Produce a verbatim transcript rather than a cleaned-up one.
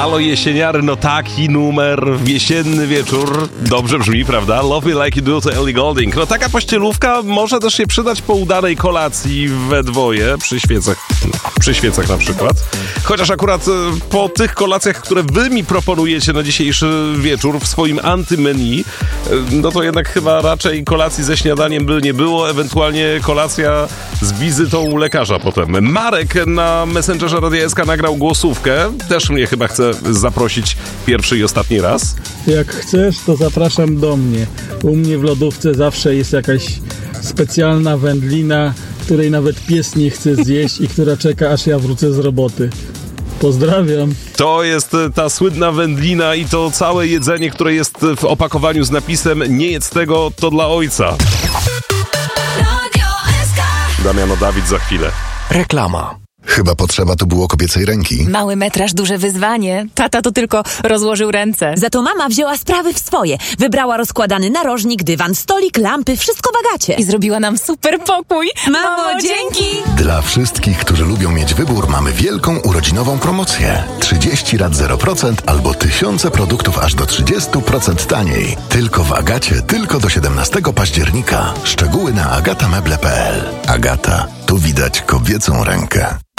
Halo jesieniary, no taki numer w jesienny wieczór. Dobrze brzmi, prawda? Love Me Like You Do to Ellie Goulding. No taka pościelówka może też się przydać po udanej kolacji we dwoje, przy świecach, przy świecach na przykład. Chociaż akurat po tych kolacjach, które wy mi proponujecie na dzisiejszy wieczór w swoim antymenu, no to jednak chyba raczej kolacji ze śniadaniem by nie było, ewentualnie kolacja z wizytą u lekarza potem. Marek na Messengerze Radia S K nagrał głosówkę. Też mnie chyba chce zaprosić pierwszy i ostatni raz. Jak chcesz, to zapraszam do mnie. U mnie w lodówce zawsze jest jakaś specjalna wędlina, której nawet pies nie chce zjeść i która czeka, aż ja wrócę z roboty. Pozdrawiam. To jest ta słynna wędlina i to całe jedzenie, które jest w opakowaniu z napisem "nie jedz tego, to dla ojca". Damiano Dawid za chwilę. Reklama. Chyba potrzeba tu było kobiecej ręki. Mały metraż, duże wyzwanie. Tata to tylko rozłożył ręce. Za to mama wzięła sprawy w swoje. Wybrała rozkładany narożnik, dywan, stolik, lampy, wszystko w Agacie. I zrobiła nam super pokój. Mamo, dzięki! Dla wszystkich, którzy lubią mieć wybór, mamy wielką urodzinową promocję. trzydzieści rat zero procent albo tysiące produktów aż do trzydzieści procent taniej. Tylko w Agacie, tylko do siedemnastego października. Szczegóły na agata meble kropka p l. Agata, tu widać kobiecą rękę.